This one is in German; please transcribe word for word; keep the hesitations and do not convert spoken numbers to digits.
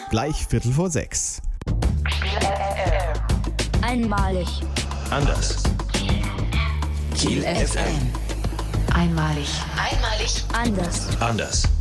Gleich Viertel vor sechs. Einmalig. Anders. Kiel F M. Einmalig. Einmalig. Anders. Anders.